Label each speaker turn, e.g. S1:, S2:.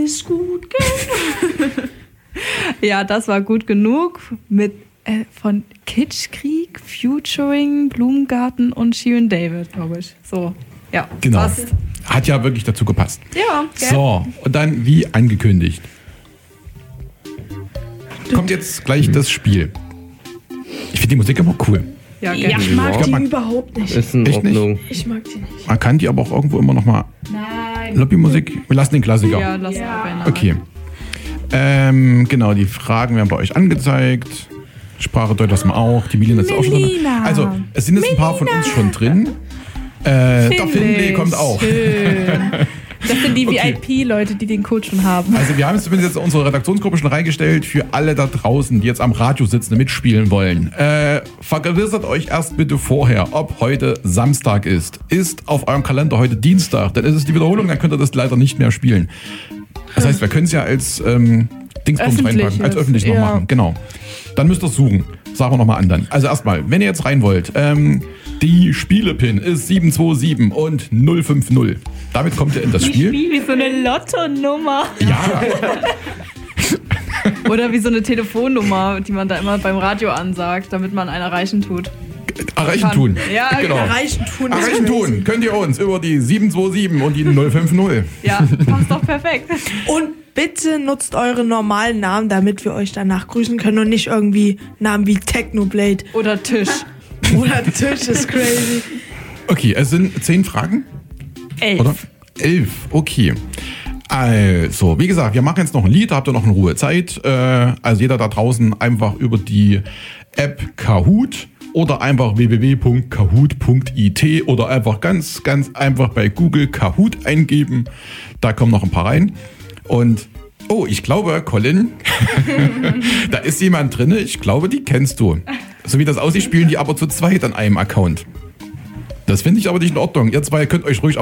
S1: ist gut genug.
S2: Ja, das war gut genug mit von Kitschkrieg, Futuring, Blumengarten und Shirin David, glaube ich. So, ja.
S3: Genau.
S2: Passt.
S3: Hat ja wirklich dazu gepasst.
S2: Ja, gell?
S3: So, und dann wie angekündigt. Kommt jetzt gleich das Spiel. Ich finde die Musik immer cool.
S2: Ja, gell?
S1: Ich mag
S3: Ja,
S1: die
S3: man-
S1: überhaupt nicht.
S4: Ist in
S3: Echt nicht?
S4: Ordnung.
S1: Ich mag die nicht.
S3: Man kann die aber auch irgendwo immer noch mal...
S2: Nein.
S3: Lobbymusik, wir lassen den Klassiker.
S2: Ja, lass mal
S3: Okay. Genau, die Fragen werden bei euch angezeigt. Sprache deutet das mal auch. Die Melina ist auch schon drin.
S2: Melina.
S3: Also, es sind jetzt ein paar von uns schon drin. Der Finlay kommt auch.
S2: Schön. Das sind die
S3: Okay.
S2: VIP-Leute, die den Code schon haben.
S3: Also wir haben es zumindest jetzt in unsere Redaktionsgruppe schon reingestellt für alle da draußen, die jetzt am Radio sitzen und mitspielen wollen. Vergewissert euch erst bitte vorher, ob heute Samstag ist. Ist auf eurem Kalender heute Dienstag, dann ist es die Wiederholung, dann könnt ihr das leider nicht mehr spielen. Das heißt, wir können es ja als Dingsbums reinpacken, als öffentlich noch
S2: ja.
S3: machen. Genau. Dann müsst ihr es suchen. Sagen wir nochmal an dann. Also erstmal, wenn ihr jetzt rein wollt, die Spielepin ist 727 und 050. Damit kommt ihr in das Spiel.
S2: Wie so eine Lotto-Nummer.
S3: Ja,
S2: Oder wie so eine Telefonnummer, die man da immer beim Radio ansagt, damit man einen erreichen tut.
S3: erreichen
S2: Kann.
S3: tun.
S2: Ja,
S3: genau.
S1: Erreichen tun ist
S3: Erreichen
S1: crazy.
S3: tun könnt ihr uns über die 727 und die 050.
S2: Ja, passt doch perfekt.
S1: Und bitte nutzt eure normalen Namen, damit wir euch danach grüßen können und nicht irgendwie Namen wie Technoblade
S2: Oder Tisch.
S1: oder Tisch ist crazy.
S3: Okay, es sind 10 Fragen,
S2: 11.
S3: oder? 11, okay. Also, wie gesagt, wir machen jetzt noch ein Lied, da habt ihr noch in Ruhe Zeit. Also jeder da draußen einfach über die App Kahoot oder einfach www.kahoot.it oder einfach ganz einfach bei Google Kahoot eingeben. Da kommen noch ein paar rein. Und, oh, ich glaube, Colin, da ist jemand drin, ich glaube, die kennst du. So wie das aussieht, spielen die aber zu zweit an einem Account. Das finde ich aber nicht in Ordnung. Ihr zwei könnt euch ruhig auf